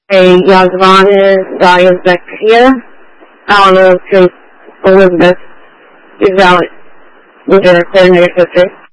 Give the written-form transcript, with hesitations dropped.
Hey, Yazvana here. I don't know if Elizabeth is out with her coordinator sister.